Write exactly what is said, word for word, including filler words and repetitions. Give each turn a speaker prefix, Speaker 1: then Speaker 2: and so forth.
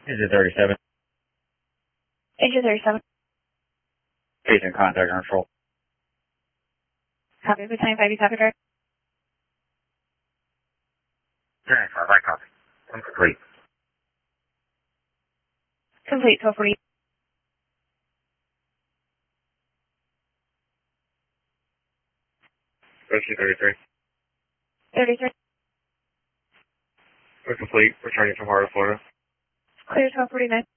Speaker 1: Engine thirty-seven.
Speaker 2: Engine thirty-seven.
Speaker 1: Station contact control.
Speaker 2: Copy. Battalion five, you copy, Direct?
Speaker 1: Battalion five, I copy. I'm complete.
Speaker 2: Complete, twelve forty.
Speaker 1: Rescue thirty-three.
Speaker 2: thirty-three.
Speaker 1: We're complete. Returning from Florida, Florida.
Speaker 2: Clear, twelve forty-nine.